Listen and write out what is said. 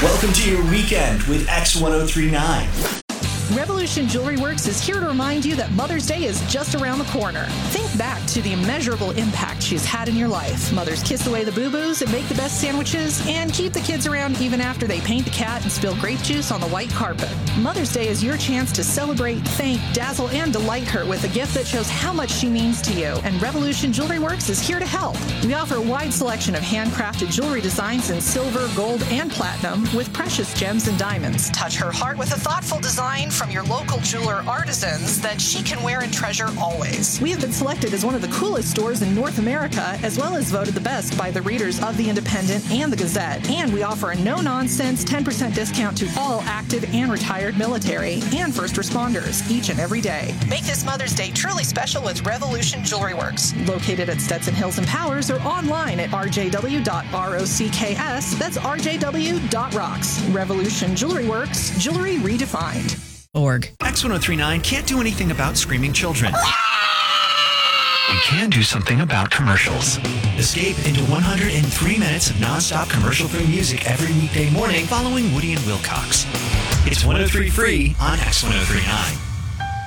Welcome to your weekend with X1039. Revolution Jewelry Works is here to remind you that Mother's Day is just around the corner. Think back to the immeasurable impact she's had in your life. Mothers kiss away the boo-boos and make the best sandwiches and keep the kids around even after they paint the cat and spill grape juice on the white carpet. Mother's Day is your chance to celebrate, thank, dazzle, and delight her with a gift that shows how much she means to you. And Revolution Jewelry Works is here to help. We offer a wide selection of handcrafted jewelry designs in silver, gold, and platinum with precious gems and diamonds. Touch her heart with a thoughtful design from your local jeweler artisans that she can wear and treasure always. We have been selected as one of the coolest stores in North America, as well as voted the best by the readers of The Independent and The Gazette. And we offer a no-nonsense 10% discount to all active and retired military and first responders each and every day. Make this Mother's Day truly special with Revolution Jewelry Works, located at Stetson Hills and Powers, or online at rjw.rocks. That's rjw.rocks. Revolution Jewelry Works, jewelry redefined. X1039 can't do anything about screaming children. We can do something about commercials. Escape into 103 minutes of non-stop commercial-free music every weekday morning following Woody and Wilcox. It's 103 free on X1039.